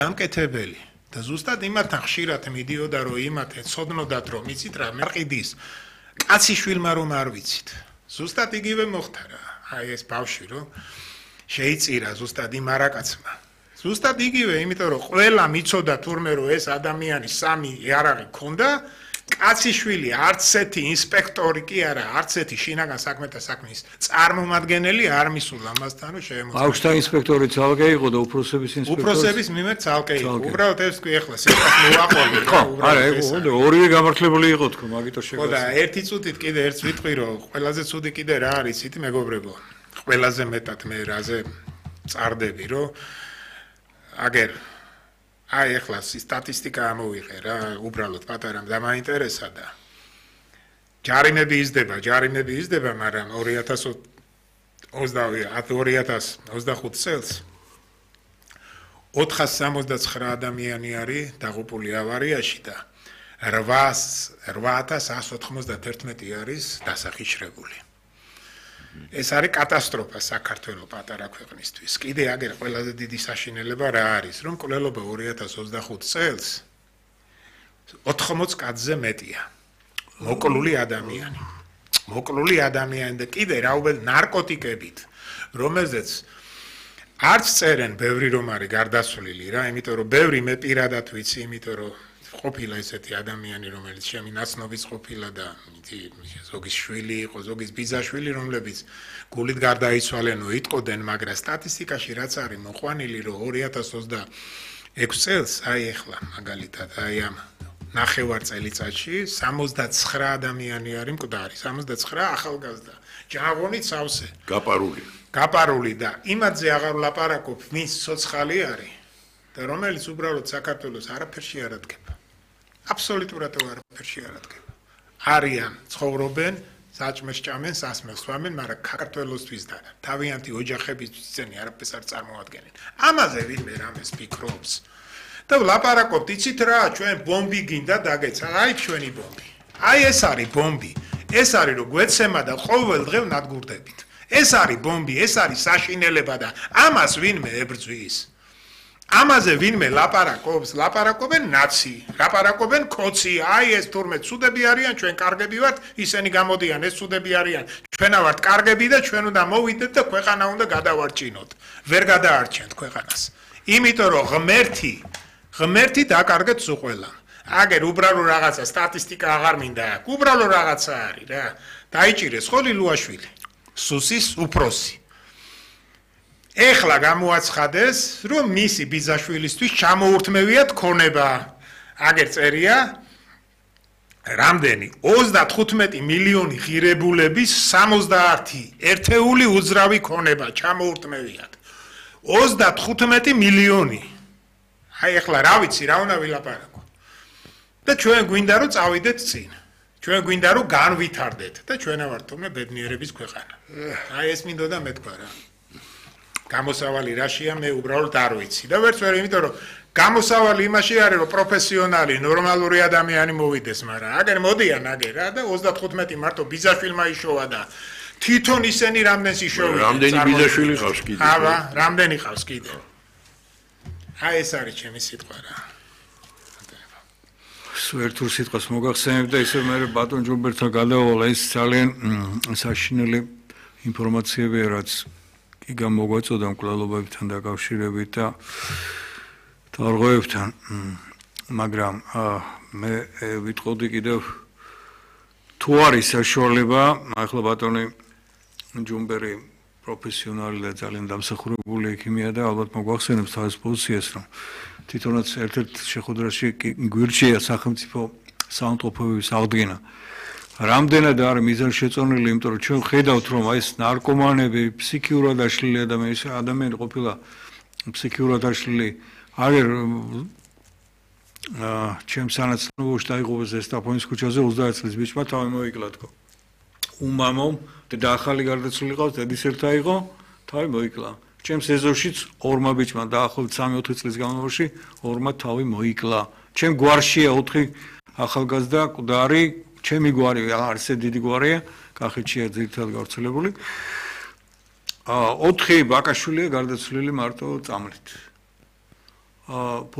დამკეთებელი და ზუსტად იმათთან ხშირად მიდიოდა რომ იმათე ცოდნოდათ რომ იცით რა მარყიდის კაციშვილმა რომ არ ვიცით ზუსტად იგივე მოხდა რა აი ეს ბავშვი რომ შეიწირა ზუსტად იმ არაკაცმა ზუსტად იგივე იმიტომ რომ ყველა მიცოდა თურმე რომ ეს ადამიანი სამი იარაღი ქონდა კაციშვილი არც ერთი ინსპექტორი კი არა არც ერთი შინაგან საქმეთა საქმის წარმომადგენელი არ მისულა ამასთან რომ შეემოწმოს აუჩთა ინსპექტორი ცალკე იყო და უფროსების ინსპექტორი უფროსების მიმართ ცალკე იყო უბრალოდ ეს თქვი ახლა სიტყვას მოვაყოლე ხო არა ორივე გამართლებული იყო თქო მაგიტო შეგა ხო და ერთი წუთით კიდე ერთს ვიტყვი რომ ყველაზე ცუდი კიდე რა არის იცით მეგობრებო ყველაზე მეტად მე რაზე წარდები რომ აგერ აი ახლა სტატისტიკა ამოვიღე რა უბრალოდ პატარა დამაინტერესა და ჯარიმები იზრდება მაგრამ 2025 წელს 469 ადამიანი არის დაღუპული ავარიაში და 8191 არის დასახიშრებული ეს არის კატასტროფა საქართველოს პატარა ქვეყნისთვის. კიდე აგერ ყველაზე დიდი საშინელება რა არის, რომ კვლელობა 2025 წელს 80 კაცზე მეტია. მოკლული ადამიანი და კიდე რაუბედ ნარკოტიკებით, რომელზეც არც წერენ ბევრი რომ არის გარდაცვლილი რა, იმიტომ რომ ბევრი მე პირადად ვიცი, იმიტომ რომ ყოფილა ესეთი ადამიანი რომელიც ჩემი ნაცნობის ყოფილა და ზოგის შვილი იყო ზოგის ბიძაშვილი რომლებიც გულით გარდაიცვალენო იტყოდნენ მაგრამ სტატისტიკაში რაც არის მოყვანილი რომ 2026 წელს აი ახლა მაგალითად აი ამ ნახევარ წელიწადში 69 ადამიანი არის მკვდარი 69 ახალგაზრდა ჯანღონით სავსე გაპარული და იმათზე აღარ ვლაპარაკობ ვის ცოცხალი არის და რომელიც უბრალოდ საქართველოს არაფერში არ ადგება აბსოლუტურად არაფერში არ ადგება არიან ცხოვრობენ საჭმელს ჭამენ სასმელს ვამენ მაგრამ საქართველოსთვის და თავიანთი ოჯახებისთვის ისინი არაფერს არ წარმოადგენენ ამაზე ვინმე რამეს ფიქრობს და ვლაპარაკობთ იცით რა ჩვენ ბომბი გინდა დაგეცა აი ჩვენი ბომბი აი ეს არის ბომბი ეს არის რომ გვეცემა და ყოველ დღე ვნადგურდებით ეს არის ბომბი ეს არის საშინელება და ამას ვინმე ებრძვის ამაზე ვინმე ლაპარაკობენ ნაცი, ლაპარაკობენ კოცი, აი ეს თურმე ცუდები არიან, ჩვენ კარგები ვართ, ისინი გამოდიან, ეს ცუდები არიან, ჩვენა ვართ კარგები და ჩვენ უნდა მოვიდეთ და ქვეყანა უნდა გადავარჩინოთ. ვერ გადაარჩენთ ქვეყანას. იმიტომ რომ ღმერთი დაკარგეთ სულ ყველამ. აგერ უბრალო რაღაცა სტატისტიკა აღარ მინდა აქ, უბრალო რაღაცა არის რა. დაიჭირეს ხო ლილუაშვილი, სუსის უფროსი. ეხლა გამოაცხადეს, რომ მისი ბიძაშვილისთვის ჩამოურთმევია თქონება. აგერ წერია რამდენი 35 მილიონი ღირებულების 60 ერთეული უძრავი ქონება ჩამოურთმევიათ. 35 მილიონი. აი ეხლა რა ვიცი, რა უნდა ვილაპარაკო. და ჩვენ გვინდა რომ წავიდეთ წინ. ჩვენ გვინდა რომ განვითარდეთ და ჩვენა ვართ თუმე ბედნიერების ქვეყანა. აი ეს მინდოდა მეთქვა რა. გამოსავალი რაშია მე უბრალოდ არ ვიცი და ვერც ვერ იმიტომ რომ გამოსავალი იმაში არის რომ პროფესიონალი ნორმალური ადამიანი მოვიდეს მაგრამ აგერ მოდიან აგერ რა და 35 მარტო ბიძაშვილმა იშოვა და თვითონ ისინი რამდენს იშოვიან რამდენი ბიძაშვილი ყავს კიდე აბა რამდენი ყავს კიდე აი ეს არის ჩემი სიტყვა რა სვერტურ სიტყვას მოგახსენებ და ისე მე ბატონ ჯუმბერთან გადავალა ის ძალიან საშინელი ინფორმაციებია რაც კი გამოგვაწოდა მკვლელობებთან დაკავშირებით და თარღოებთან მაგრამ მე ვიტყოდი კიდევ თუ არის საშუალება ახლა ბატონი ჯუმბერი პროფესიონალი და ძალიან დამსახურებული ექიმია და ალბათ მოგვახსენებს თავის პოზიციას რომ თვითონაც ერთ-ერთ შეხვედრაში გვირჩია სახელმწიფო საავადმყოფოების აღდგენა რამდენად არის მიზანშეწონილი, იმიტომ რომ ჩვენ ხედავთ რომ აი ეს ნარკომანები, ფსიქიურად აშლილი ადამიანი ყოფილა ფსიქიურად აშლილი აგერ ჩემს სანაცნობოში დაიღუპა ზესტაფონის ქუჩაზე 30 წლის ბიჭმა თავი მოიკლა თქო. უმამომ და ახალი გარდაცვლილი ყავს, დედის ერთა იყო, თავი მოიკლა. ჩემს ეზოშიც ორმა ბიჭმა დაახლოებით 3-4 წლის განმავლობაში ორმა თავი მოიკლა. ჩემ გვარშია 4 ახალგაზრდა მკვდარი ჩემი გვარი არის დიდი გვარია, კახეთშია ძირითადად გავრცელებული. 4 ბაკაშვილია გარდაცვლილი მარტო წამლით.